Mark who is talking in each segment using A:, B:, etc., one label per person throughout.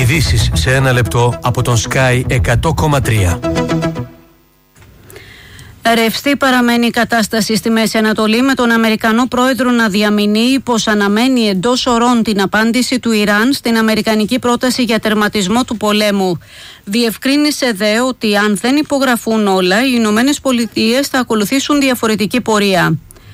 A: Ειδήσεις σε 1 λεπτό από τον Sky 100,3.
B: Ρευστή παραμένει η κατάσταση στη Μέση Ανατολή, με τον Αμερικανό πρόεδρο να διαμηνύει πως αναμένει εντός ωρών την απάντηση του Ιράν στην αμερικανική πρόταση για τερματισμό του πολέμου. Διευκρίνησε δε ότι αν δεν υπογραφούν όλα, οι Ηνωμένες Πολιτείες θα ακολουθήσουν διαφορετική πορεία.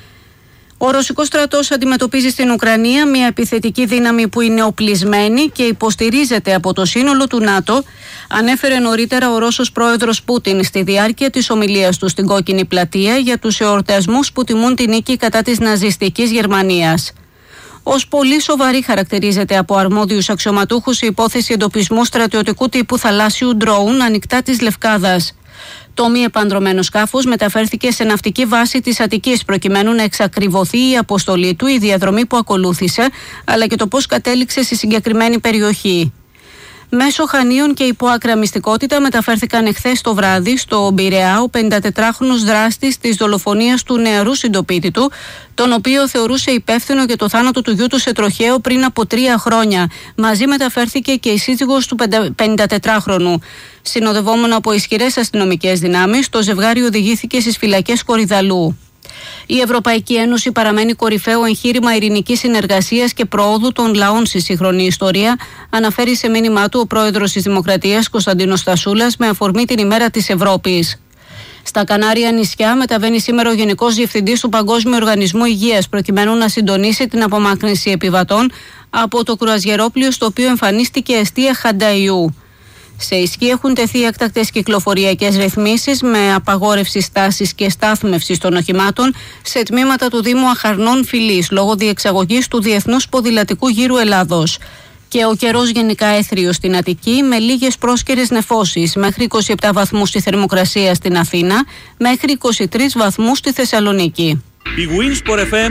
B: Ο Ρωσικός στρατός αντιμετωπίζει στην Ουκρανία μια επιθετική δύναμη που είναι οπλισμένη και υποστηρίζεται από το σύνολο του ΝΑΤΟ, ανέφερε νωρίτερα ο Ρώσος πρόεδρος Πούτιν στη διάρκεια της ομιλίας του στην Κόκκινη Πλατεία για τους εορτασμούς που τιμούν την νίκη κατά της ναζιστικής Γερμανίας. Ως πολύ σοβαρή χαρακτηρίζεται από αρμόδιους αξιωματούχους η υπόθεση εντοπισμού στρατιωτικού τύπου θαλάσσιου ντρόουν ανοιχτά της Λευκάδας. Το μη επανδρωμένο σκάφος μεταφέρθηκε σε ναυτική βάση της Αττικής προκειμένου να εξακριβωθεί η αποστολή του, η διαδρομή που ακολούθησε, αλλά και το πώς κατέληξε στη συγκεκριμένη περιοχή. Μέσω Χανίων και υπό άκρα μυστικότητα μεταφέρθηκαν εχθές το βράδυ στο Πειραιά ο 54χρονος δράστης της δολοφονίας του νεαρού συντοπίτη του, τον οποίο θεωρούσε υπεύθυνο για το θάνατο του γιού του σε τροχαίο πριν από 3 χρόνια. Μαζί μεταφέρθηκε και η σύζυγος του 54χρονου. Συνοδευόμενο από ισχυρές αστυνομικές δυνάμεις, το ζευγάρι οδηγήθηκε στις φυλακές Κορυδαλού. Η Ευρωπαϊκή Ένωση παραμένει κορυφαίο εγχείρημα ειρηνικής συνεργασίας και προόδου των λαών στη σύγχρονη ιστορία, αναφέρει σε μήνυμά του ο πρόεδρος της Δημοκρατίας Κωνσταντίνος Στασούλας με αφορμή την ημέρα της Ευρώπης. Στα Κανάρια νησιά μεταβαίνει σήμερα ο Γενικός Διευθυντής του Παγκόσμιου Οργανισμού Υγείας προκειμένου να συντονίσει την απομάκρυνση επιβατών από το κρουαζιερόπλοιο στο οποίο εμφανίστηκε εστία Χανταϊού. Σε ισχύ έχουν τεθεί έκτακτες κυκλοφοριακές ρυθμίσεις με απαγόρευση στάσης και στάθμευσης των οχημάτων σε τμήματα του Δήμου Αχαρνών Φυλής λόγω διεξαγωγής του Διεθνούς Ποδηλατικού Γύρου Ελλάδος. Και ο καιρός γενικά έθριος στην Αττική με λίγες πρόσκαιρες νεφώσεις, μέχρι 27 βαθμούς στη θερμοκρασία στην Αθήνα, μέχρι 23 βαθμούς στη Θεσσαλονίκη.
C: Η Winsport FM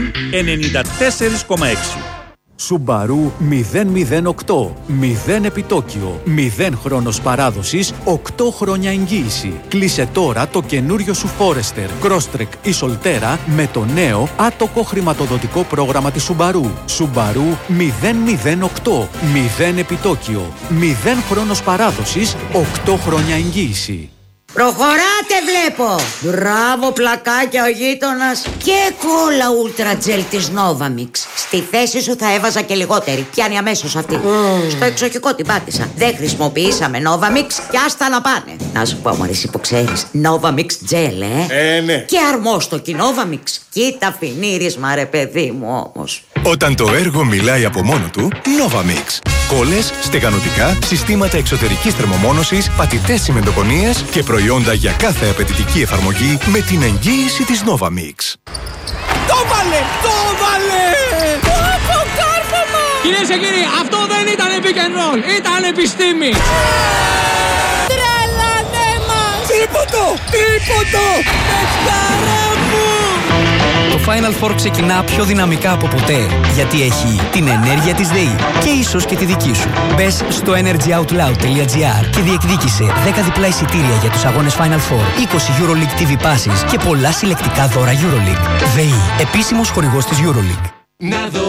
C: 94,6.
D: Subaru 008. 0 επιτόκιο. 0 χρόνος παράδοσης. 8 χρόνια εγγύηση. Κλείσε τώρα το καινούριο σου Forester, Crosstrek ή Solterra με το νέο άτοκο χρηματοδοτικό πρόγραμμα της Subaru. Subaru 008. 0 επιτόκιο. 0 χρόνος παράδοσης. 8 χρόνια εγγύηση.
E: Προχωράτε βλέπω! Μπράβο πλακάκια ο γείτονας. Και κόλλα Ultra Gel της Novamix. Στη θέση σου θα έβαζα και λιγότερη. Πιάνει αμέσως αυτή. Στο εξοχικό την πάτησα. Δεν χρησιμοποιήσαμε Novamix και άστα να πάνε. Να σου πω μωρής που ξέρεις, Novamix Gel
F: ναι.
E: Και αρμόστοκι Novamix. Κοίτα φινίρισμα ρε παιδί μου όμως.
G: Όταν το έργο μιλάει από μόνο του, Novamix. Κόλλες, στεγανοτικά, συστήματα εξωτερικής θερμομόνωσης, πατητές τσιμεντοκονίες και προϊόντα για κάθε απαιτητική εφαρμογή με την εγγύηση της Novamix.
F: Το βάλε! Το βάλε!
H: Πω κάρφωμα! Κυρίες και κύριοι, αυτό δεν ήταν pick and roll, ήταν επιστήμη!
F: Τρελανέ μας! Τρίποντο! Παιχτάρα μου!
I: Το Final Four ξεκινά πιο δυναμικά από ποτέ, γιατί έχει την ενέργεια της ΔΕΗ και ίσως και τη δική σου. Μπες στο energyoutloud.gr και διεκδίκησε 10 διπλά εισιτήρια για τους αγώνες Final Four, 20 EuroLeague TV passes και πολλά συλλεκτικά δώρα EuroLeague. ΔΕΗ, επίσημος χορηγός της EuroLeague.